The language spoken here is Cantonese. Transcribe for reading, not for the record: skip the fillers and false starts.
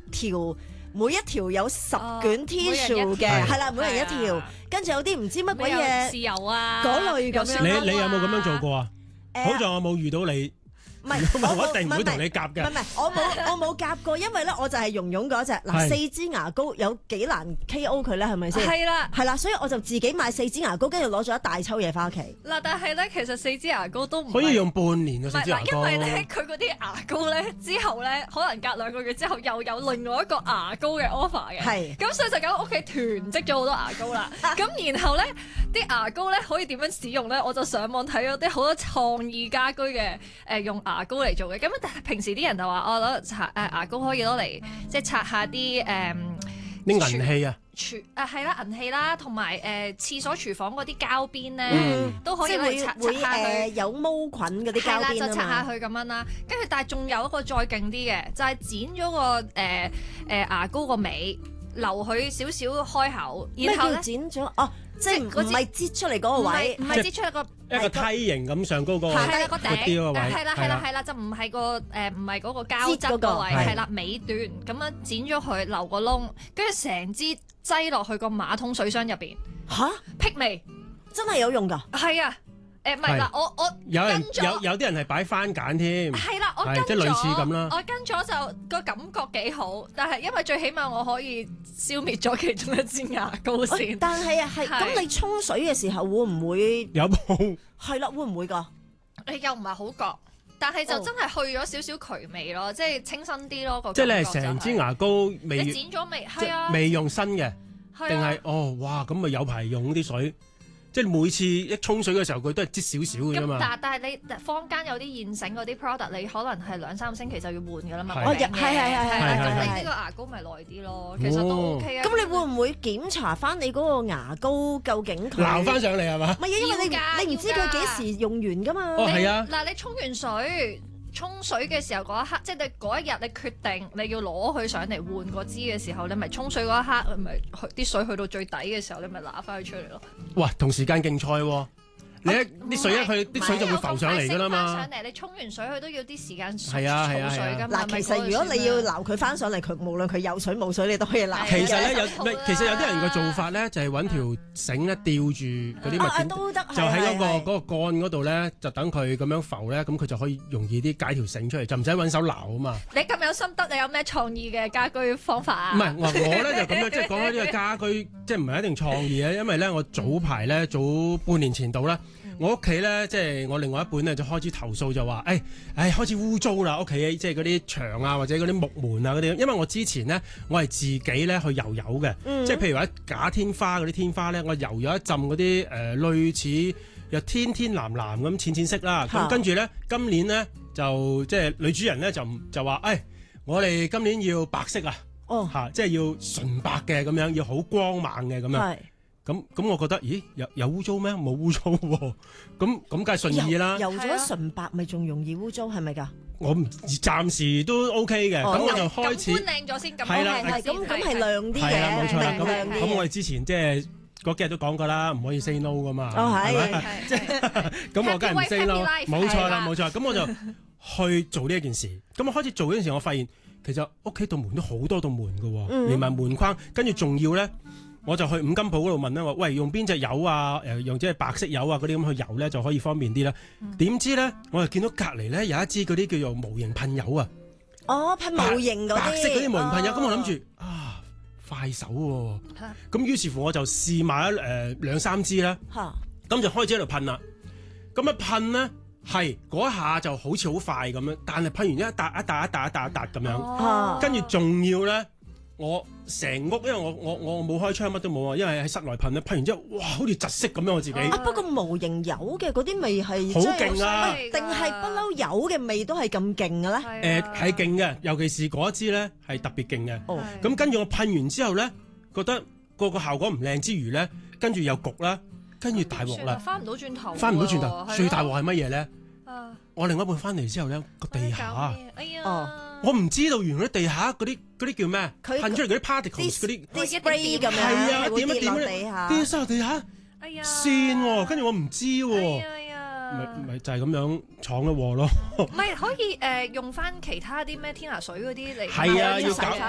每一條有10卷 tissue 嘅，係啦，每人一條，跟住有啲唔知乜鬼嘢豉油啊嗰類咁樣。 你有冇咁樣做過啊？好在我冇遇到你。 唔係， 我一定唔會同你夾嘅。 唔係，我冇夾過，因為咧我就係蓉蓉嗰隻嗱，4支牙膏有幾難 KO 佢咧，係咪先？係啦，所以我就自己買4支牙膏，跟住攞咗一大抽嘢翻屋企。 嗱，但係咧，其實4支牙膏都唔可以用半年嘅4支牙膏。 因為咧佢嗰啲牙膏咧之後咧，可能隔2個月之後又有另外一個牙膏嘅 offer 嘅。 係。 咁所以就搞屋企囤積咗好多牙膏啦。咁然後咧啲牙膏咧可以點樣使用咧？我就上網睇咗啲好多創意家居嘅用牙膏嚟做嘅。咁平時啲人就話我攞擦牙膏可以攞嚟即係擦下啲啲銀器啊， 係啦銀器啦，同埋廁所廚房嗰啲膠邊咧都可以嚟擦下佢有毛菌嗰啲膠邊啊嘛， 就擦下佢咁樣啦。跟住但係仲有一個再勁啲嘅，就係剪咗個牙膏個尾，留佢少少開口，然後咧剪咗哦。即係唔係擠出嚟嗰個位， 唔係擠出嚟一個梯形咁上高嗰個， 係啦個頂， 係啦，就唔係嗰個膠質個位，係啦尾段咁樣剪咗佢，留個窿，跟住成支擠落去個馬桶水箱入邊。 嚇， 辟味真係有用㗎？ 係啊。唔係嗱，我有啲人係擺番梘添， 係啦，我跟咗， 即係類似咁啦。 我跟咗就個感覺幾好，但係因為最起碼我可以消滅咗其中一支牙膏先。 但係啊，係咁你沖水嘅時候會唔會有冇？ 係啦，會唔會㗎？ 你又唔係好覺，但係就真係去咗少少渠味咯，即係清新啲咯個。 即係你係成支牙膏未？ 你剪咗未？係啊， 未用新嘅，定係哇咁咪有排用啲水？即係每次一沖水嘅時候，佢都係擠少少嘅啫嘛。但係你坊間有啲現成嗰啲 product，你可能係2-3個星期就要換㗎啦嘛。 係。咁你呢個牙膏咪耐啲咯，其實都 OK 啊。 咁你會唔會檢查翻你嗰個牙膏究竟佢撈翻上嚟係嘛？ 唔係啊，因為你唔知佢幾時用完㗎嘛。 哦，係啊。 嗱，你沖完水。沖水嘅時候嗰一刻，即係你嗰一日你決定你要攞佢上嚟換個支嘅時候，你咪沖水嗰一刻，咪啲水去到最底嘅時候，你咪拿翻佢出嚟咯。 哇，同時間競賽喎！你啲水啲水就會浮上嚟㗎啦嘛。 上嚟你沖完水，佢都要啲時間儲水㗎嗱， 嘛。 其實如果你要撈佢翻上嚟，佢無論佢有水冇水，你都可以撈。 其實咧其實有啲人嘅做法咧，就係揾條繩咧吊住嗰啲物件，就喺嗰個桿嗰度咧，就等佢咁樣浮咧，咁佢就可以容易啲解條繩出嚟，就唔使揾手撈啊嘛。 你咁有心得，你有咩創意嘅家居方法啊？ 唔係我咧就咁樣，即係講開呢個家居，即係唔係一定創意啊？因為咧我早半年前度咧。我屋企咧，即係我另外一半咧，就開始投訴就話，開始污糟啦，屋企即係嗰啲牆啊，或者嗰啲木門啊嗰啲。因為我之前咧，我係自己咧去油油嘅，即係譬如話假天花嗰啲天花咧，我油咗一浸嗰啲類似又天天藍藍咁淺色啦。咁跟住咧，今年咧就即係女主人咧就話，我哋今年要白色啊，即係要純白嘅咁樣，要好光猛嘅咁樣。咁我覺得，咦，有污糟咩？冇污糟喎。咁梗係順意啦。 油咗純白咪仲容易污糟係咪㗎？ 我暫時都 OK 嘅。咁我就開始。 咁靚咗先。 係啦，咁係亮啲嘅。 係啦，冇錯啦。咁我哋之前即係嗰幾日都講過啦，唔可以 say no 噶嘛。係咪？即係咁我梗係唔 say no。冇錯啦，冇錯。咁我就去做呢一件事。咁我開始做嗰陣時，我發現其實屋企道門都好多道門㗎，連埋門框，跟住仲要咧。我就去五金鋪嗰度問啦，話喂，用邊隻油啊？用即係白色油啊嗰啲咁去油咧就可以方便啲啦。點知咧，我就見到隔離咧有一支嗰啲叫做模型噴油啊。哦，噴模型嗰啲白色嗰啲模型噴油，咁我諗住快手喎。咁於是乎我就試買咗2-3支啦。咁就開始喺度噴啦。咁一噴咧，係嗰一下就好似好快咁樣，但係噴完一笪咁樣，跟住仲要咧。我成屋，因為我冇開窗，乜都冇啊，因為喺室內噴咧，噴完之後，哇，好似窒息咁樣我自己。不過模型油嘅嗰啲味係好勁啊！ 定係不嬲油嘅味都係咁勁嘅咧？ 係勁嘅，尤其是嗰一支咧係特別勁嘅。咁跟住我噴完之後咧，覺得個效果唔靚之餘咧，跟住又焗啦，跟住大鑊啦，翻唔到轉頭。最大鑊係乜嘢咧？我另外一半翻嚟之後咧，個地下，我唔知道原來地下嗰啲叫咩？噴出嚟嗰啲 particles 嗰啲 spray 咁樣， 係啊，點跌落地下，線喎，跟住我唔知喎，咪就係咁樣闖咗禍咯。 唔係可以用翻其他啲咩天拿水嗰啲嚟？ 係啊，要